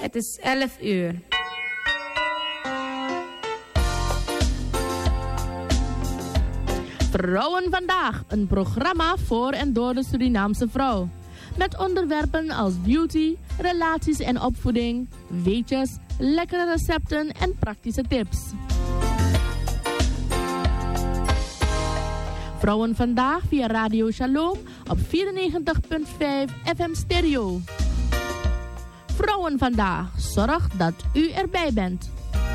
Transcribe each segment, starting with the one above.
Het is 11 uur. Vrouwen vandaag, een programma voor en door de Surinaamse vrouw. Met onderwerpen als beauty, relaties en opvoeding, weetjes, lekkere recepten en praktische tips. Vrouwen vandaag via Radio Shalom op 94.5 FM stereo. Vrouwen vandaag, zorg dat u erbij bent.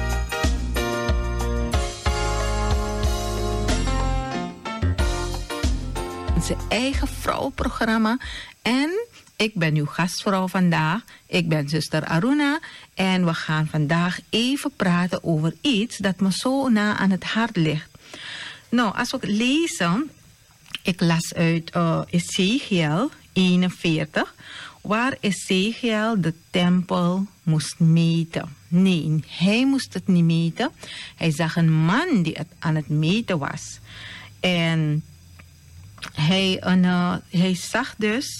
Zijn eigen vrouwenprogramma. En ik ben uw gastvrouw vandaag. Ik ben zuster Aruna. En we gaan vandaag even praten over iets dat me zo na aan het hart ligt. Nou, als we lezen, ik las uit Ezekiel 41, waar Ezekiel de tempel moest meten. Nee, hij moest het niet meten. Hij zag een man die het aan het meten was. En hij zag dus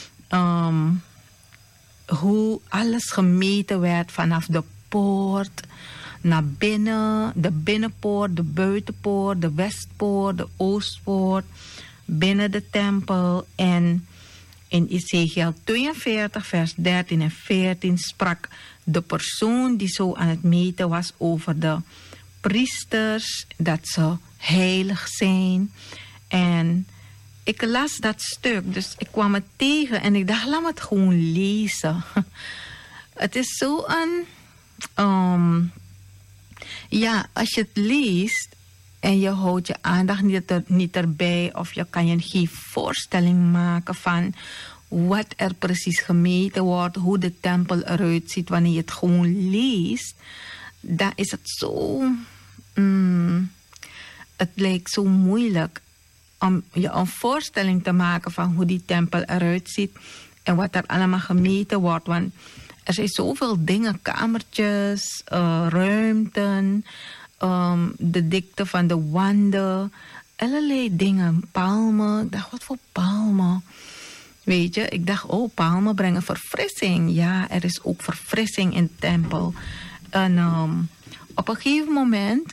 hoe alles gemeten werd vanaf de poort naar binnen, de binnenpoort, de buitenpoort, de westpoort, de oostpoort, binnen de tempel. En in Ezekiel 42, vers 13 en 14 sprak de persoon die zo aan het meten was over de priesters, dat ze heilig zijn. En ik las dat stuk, dus ik kwam het tegen en ik dacht, laat me het gewoon lezen. Het is zo een... als je het leest en je houdt je aandacht niet erbij, of je kan je geen voorstelling maken van wat er precies gemeten wordt, hoe de tempel eruit ziet wanneer je het gewoon leest, dan is het zo... het lijkt zo moeilijk om je een voorstelling te maken van hoe die tempel eruit ziet en wat er allemaal gemeten wordt. Want er zijn zoveel dingen, kamertjes, ruimten, de dikte van de wanden, allerlei dingen, palmen. Ik dacht, wat voor palmen? Weet je, ik dacht, palmen brengen verfrissing. Ja, er is ook verfrissing in de tempel. En op een gegeven moment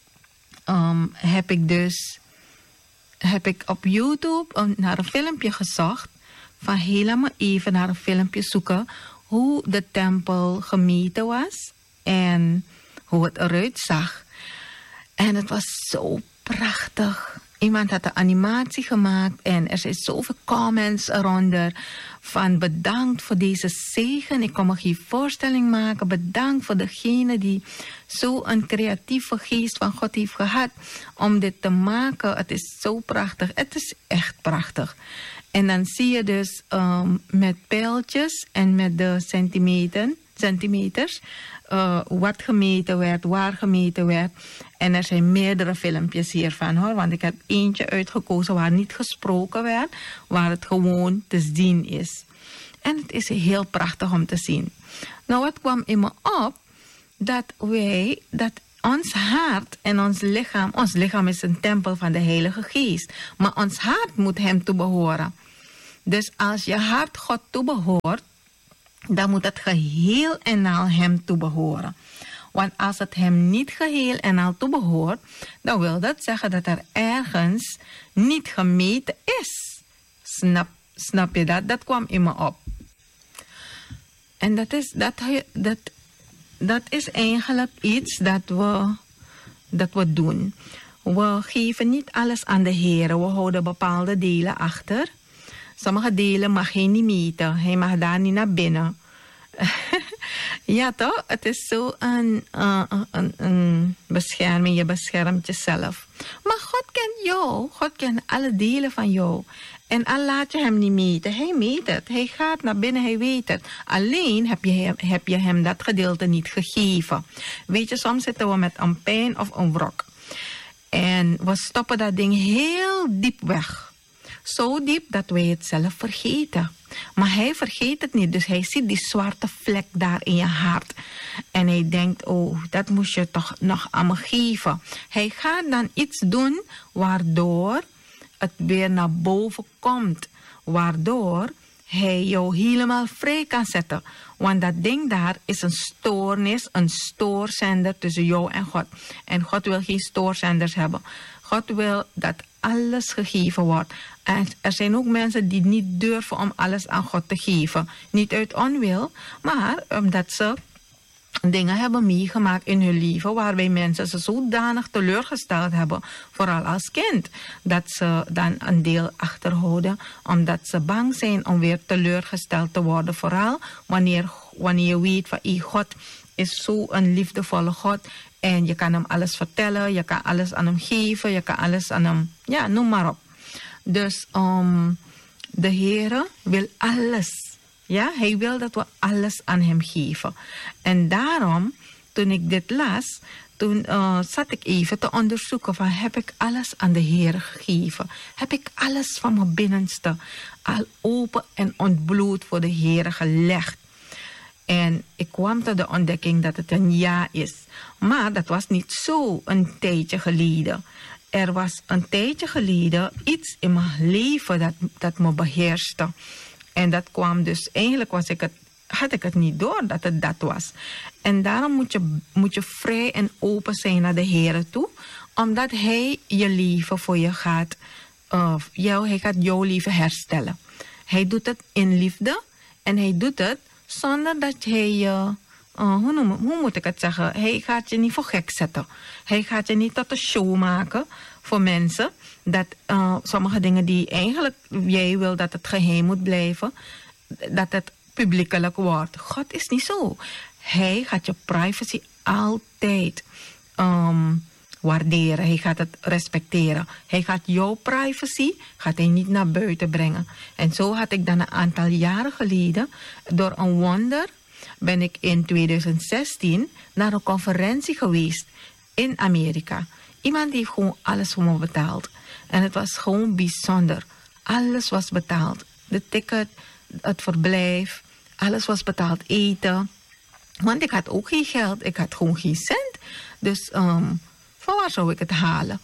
heb ik op YouTube naar een filmpje gezocht. Van helemaal even naar een filmpje zoeken hoe de tempel gemeten was en hoe het eruit zag. En het was zo prachtig. Iemand had een animatie gemaakt en er zijn zoveel comments eronder van bedankt voor deze zegen. Ik kon me geen voorstelling maken. Bedankt voor degene die zo een creatieve geest van God heeft gehad om dit te maken. Het is zo prachtig. Het is echt prachtig. En dan zie je dus met pijltjes en met de centimeters wat gemeten werd, waar gemeten werd. En er zijn meerdere filmpjes hiervan hoor. Want ik heb eentje uitgekozen waar niet gesproken werd, waar het gewoon te zien is. En het is heel prachtig om te zien. Nou, wat kwam in me op? Dat ons hart en ons lichaam is een tempel van de Heilige Geest. Maar ons hart moet hem toebehoren. Dus als je hart God toebehoort, dan moet het geheel en al hem toebehoren. Want als het hem niet geheel en al toebehoort, dan wil dat zeggen dat er ergens niet gemeten is. Snap je dat? Dat kwam in me op. En dat is eigenlijk iets dat we doen. We geven niet alles aan de Heer. We houden bepaalde delen achter. Sommige delen mag hij niet meten. Hij mag daar niet naar binnen. Ja toch? Het is zo een bescherming. Je beschermt jezelf. Maar God kent jou. God kent alle delen van jou. En al laat je hem niet meten. Hij meet het. Hij gaat naar binnen. Hij weet het. Alleen heb je hem dat gedeelte niet gegeven. Weet je, soms zitten we met een pijn of een wrok. En we stoppen dat ding heel diep weg. Zo diep dat wij het zelf vergeten. Maar hij vergeet het niet. Dus hij ziet die zwarte vlek daar in je hart. En hij denkt, dat moest je toch nog aan me geven. Hij gaat dan iets doen waardoor het weer naar boven komt. Waardoor hij jou helemaal vrij kan zetten. Want dat ding daar is een stoornis, een stoorzender tussen jou en God. En God wil geen stoorzenders hebben. God wil dat alles gegeven wordt. En er zijn ook mensen die niet durven om alles aan God te geven. Niet uit onwil, maar omdat ze dingen hebben meegemaakt in hun leven waarbij mensen ze zodanig teleurgesteld hebben, vooral als kind, dat ze dan een deel achterhouden omdat ze bang zijn om weer teleurgesteld te worden. Vooral wanneer je weet van God is zo'n liefdevolle God en je kan hem alles vertellen, je kan alles aan hem geven, je kan alles aan hem, ja, noem maar op. Dus de Heere wil alles. Ja, hij wil dat we alles aan hem geven. En daarom, toen ik dit las, toen zat ik even te onderzoeken van, heb ik alles aan de Heer gegeven? Heb ik alles van mijn binnenste al open en ontbloot voor de Heer gelegd? En ik kwam tot de ontdekking dat het een ja is. Maar dat was niet zo een tijdje geleden. Er was een tijdje geleden iets in mijn leven dat me beheerste. En dat kwam dus, eigenlijk had ik het niet door dat het dat was. En daarom moet je vrij en open zijn naar de Heer toe. Omdat hij je leven voor je gaat, hij gaat jouw leven herstellen. Hij doet het in liefde en hij doet het zonder dat hij je, hoe moet ik het zeggen? Hij gaat je niet voor gek zetten. Hij gaat je niet tot een show maken voor mensen. Dat sommige dingen die eigenlijk jij wil dat het geheim moet blijven, dat het publiekelijk wordt. God is niet zo. Hij gaat je privacy altijd waarderen. Hij gaat het respecteren. Hij gaat jouw privacy niet naar buiten brengen. En zo had ik dan een aantal jaren geleden, door een wonder, ben ik in 2016 naar een conferentie geweest in Amerika. Iemand heeft gewoon alles voor me betaald. En het was gewoon bijzonder. Alles was betaald. De ticket, het verblijf, alles was betaald. Eten. Want ik had ook geen geld. Ik had gewoon geen cent. Dus van waar zou ik het halen?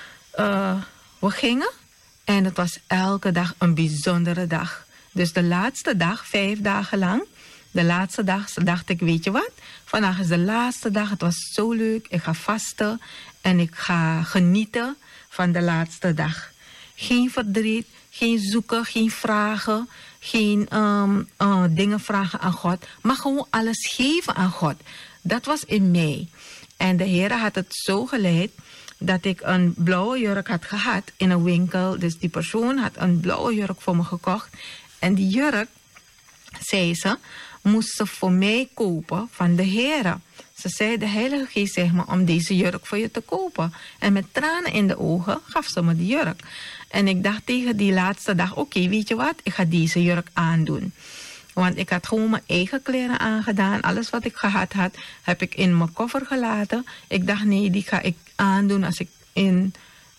We gingen. En het was elke dag een bijzondere dag. Dus de laatste dag, 5 dagen lang. De laatste dag dacht ik, weet je wat? Vandaag is de laatste dag. Het was zo leuk. Ik ga vasten. En ik ga genieten van de laatste dag. Geen verdriet, geen zoeken, geen vragen, geen dingen vragen aan God, maar gewoon alles geven aan God. Dat was in mei. En de Heer had het zo geleid dat ik een blauwe jurk had gehad in een winkel. Dus die persoon had een blauwe jurk voor me gekocht. En die jurk, zei ze, moest ze voor mij kopen van de Heer. Ze zei, de Heilige Geest zegt me om deze jurk voor je te kopen. En met tranen in de ogen gaf ze me die jurk. En ik dacht tegen die laatste dag, oké, weet je wat? Ik ga deze jurk aandoen. Want ik had gewoon mijn eigen kleren aangedaan. Alles wat ik gehad had, heb ik in mijn koffer gelaten. Ik dacht, nee, die ga ik aandoen als ik in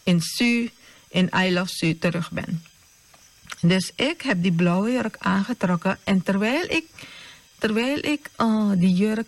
I Love Su terug ben. Dus ik heb die blauwe jurk aangetrokken. En terwijl ik die jurk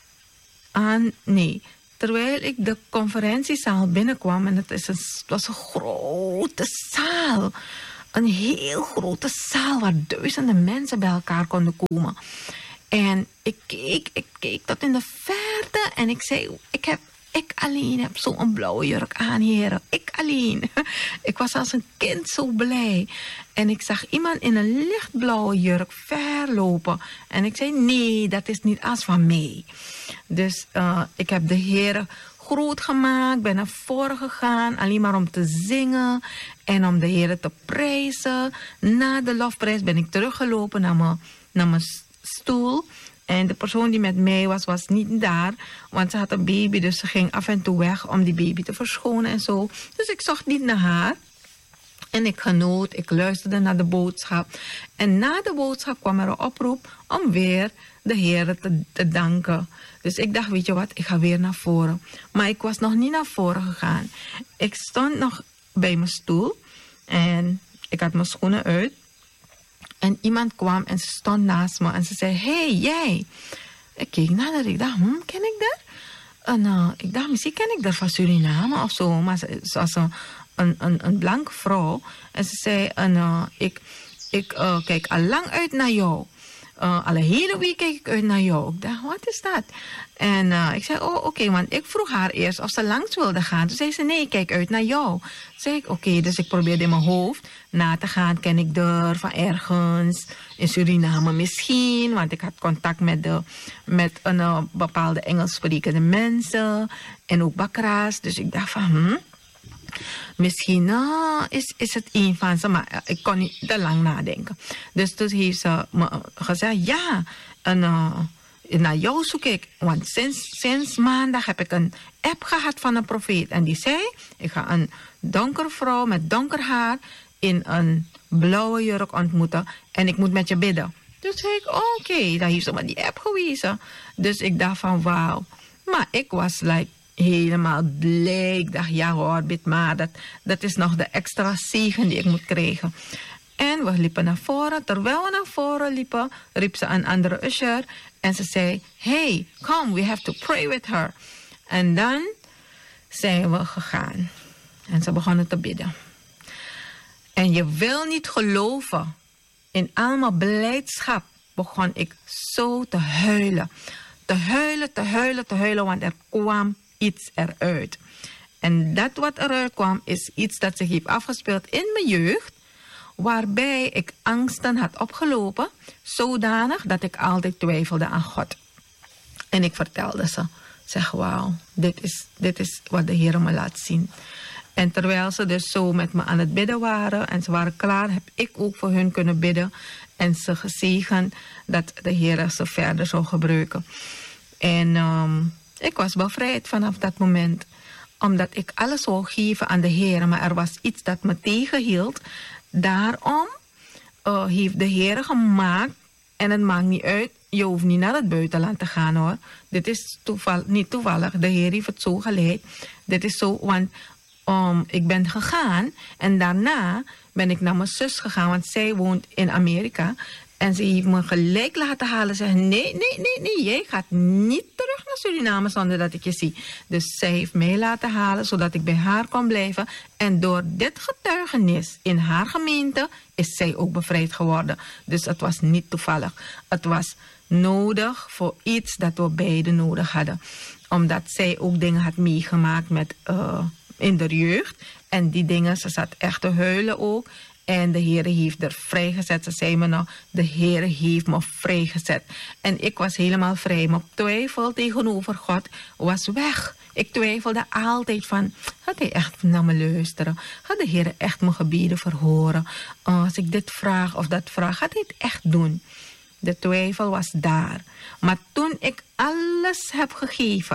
terwijl ik de conferentiezaal binnenkwam, en het was een grote zaal. Een heel grote zaal waar duizenden mensen bij elkaar konden komen. En ik keek tot in de verte en ik zei, ik alleen heb zo'n blauwe jurk aan, heren. Ik alleen. Ik was als een kind zo blij. En ik zag iemand in een lichtblauwe jurk ver lopen. En ik zei, nee, dat is niet als van mij. Dus ik heb de Heer groot gemaakt, ben naar voren gegaan, alleen maar om te zingen en om de Heer te prijzen. Na de lofprijs ben ik teruggelopen naar mijn stoel. En de persoon die met mij was niet daar, want ze had een baby, dus ze ging af en toe weg om die baby te verschonen en zo. Dus ik zocht niet naar haar. En ik genoot, ik luisterde naar de boodschap. En na de boodschap kwam er een oproep om weer de Heer te danken. Dus ik dacht, weet je wat, ik ga weer naar voren. Maar ik was nog niet naar voren gegaan. Ik stond nog bij mijn stoel en ik had mijn schoenen uit. En iemand kwam en ze stond naast me en ze zei, hey, jij. Ik keek naar haar, ik dacht, ken ik dat? En ik dacht, misschien ken ik dat van Suriname of zo. Maar ze was een blanke vrouw. En ze zei, ik kijk al lang uit naar jou. Al een hele week kijk ik uit naar jou. Ik dacht, wat is dat? En ik zei, oké, want ik vroeg haar eerst of ze langs wilde gaan. Toen zei ze, nee, ik kijk uit naar jou. Toen zei ik, oké, dus ik probeerde in mijn hoofd na te gaan. Ken ik er van ergens in Suriname misschien? Want ik had contact met een bepaalde Engels sprekende mensen. En ook bakra's. Dus ik dacht van, misschien is het een van ze, maar ik kon niet te lang nadenken. Dus toen heeft ze me gezegd, ja, naar jou zoek ik. Want sinds maandag heb ik een app gehad van een profeet. En die zei, ik ga een donkere vrouw met donker haar in een blauwe jurk ontmoeten. En ik moet met je bidden. Dus zei ik, oké, dan heeft ze me die app gewezen. Dus ik dacht van, wauw. Maar ik was helemaal blij. Ik dacht, ja hoor, bid maar. Dat is nog de extra zegen die ik moet krijgen. En we liepen naar voren. Terwijl we naar voren liepen, riep ze een andere usher. En ze zei, hey, come, we have to pray with her. En dan zijn we gegaan. En ze begonnen te bidden. En je wil niet geloven. In allemaal blijdschap begon ik zo te huilen. Te huilen, want er kwam iets eruit. En dat wat eruit kwam is iets dat zich heeft afgespeeld in mijn jeugd, waarbij ik angsten had opgelopen, zodanig dat ik altijd twijfelde aan God. En ik vertelde ze, zeg wauw, dit is wat de Heer me laat zien. En terwijl ze dus zo met me aan het bidden waren en ze waren klaar, heb ik ook voor hun kunnen bidden en ze gezegend dat de Heer ze verder zou gebruiken. En ik was bevrijd vanaf dat moment, omdat ik alles wou geven aan de Heer, maar er was iets dat me tegenhield. Daarom heeft de Heer gemaakt, en het maakt niet uit, je hoeft niet naar het buitenland te gaan hoor. Dit is niet toevallig, de Heer heeft het zo geleid. Dit is zo, want ik ben gegaan en daarna ben ik naar mijn zus gegaan, want zij woont in Amerika. En ze heeft me gelijk laten halen. Ze zegt, nee, jij gaat niet terug naar Suriname zonder dat ik je zie. Dus zij heeft mij laten halen, zodat ik bij haar kon blijven. En door dit getuigenis in haar gemeente is zij ook bevrijd geworden. Dus het was niet toevallig. Het was nodig voor iets dat we beiden nodig hadden. Omdat zij ook dingen had meegemaakt in de jeugd. En die dingen, ze zat echt te huilen ook. En de Heer heeft er vrijgezet. Ze zei me nog, de Heer heeft me vrijgezet. En ik was helemaal vrij. Mijn twijfel tegenover God was weg. Ik twijfelde altijd van, gaat hij echt naar me luisteren? Gaat de Heer echt mijn gebeden verhoren? Als ik dit vraag of dat vraag, gaat hij het echt doen? De twijfel was daar. Maar toen ik alles heb gegeven,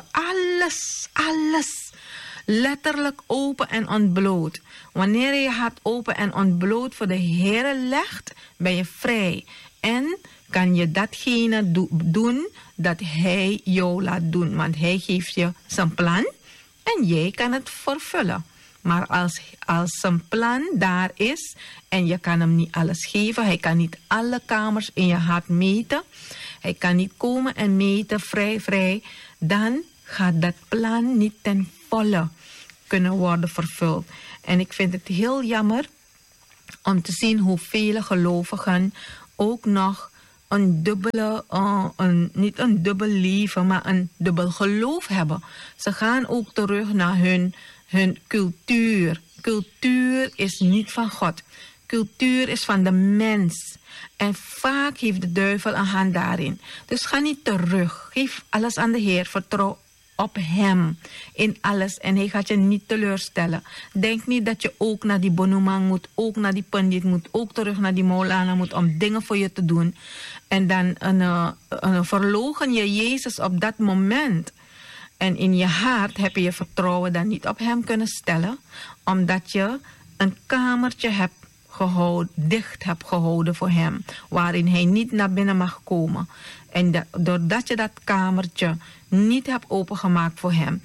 alles, letterlijk open en ontbloot. Wanneer je je hart open en ontbloot voor de Heer legt, ben je vrij. En kan je datgene doen dat Hij jou laat doen. Want Hij geeft je zijn plan en jij kan het vervullen. Maar als zijn plan daar is en je kan hem niet alles geven, hij kan niet alle kamers in je hart meten, hij kan niet komen en meten vrij, dan gaat dat plan niet ten volle kunnen worden vervuld. En ik vind het heel jammer om te zien hoe vele gelovigen ook nog een dubbele, niet een dubbel leven, maar een dubbel geloof hebben. Ze gaan ook terug naar hun cultuur. Cultuur is niet van God. Cultuur is van de mens. En vaak heeft de duivel een hand daarin. Dus ga niet terug. Geef alles aan de Heer. Vertrouw op Hem in alles. En Hij gaat je niet teleurstellen. Denk niet dat je ook naar die bonumang moet, ook naar die pandit moet, ook terug naar die Maulana moet om dingen voor je te doen. En dan verloochen je Jezus op dat moment. En in je hart heb je je vertrouwen dan niet op Hem kunnen stellen, omdat je een kamertje hebt dicht hebt gehouden voor Hem, waarin Hij niet naar binnen mag komen. En doordat je dat kamertje niet hebt opengemaakt voor Hem,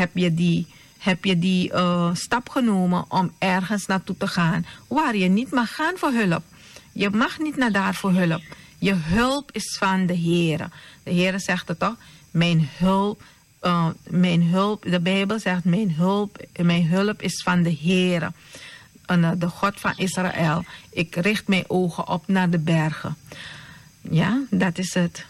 heb je die stap genomen om ergens naartoe te gaan waar je niet mag gaan voor hulp. Je mag niet naar daar voor hulp. Je hulp is van de Heer. De Heer zegt het toch? Mijn hulp, de Bijbel zegt, mijn hulp is van de Heer. de God van Israël. Ik richt mijn ogen op naar de bergen. Ja, dat is het.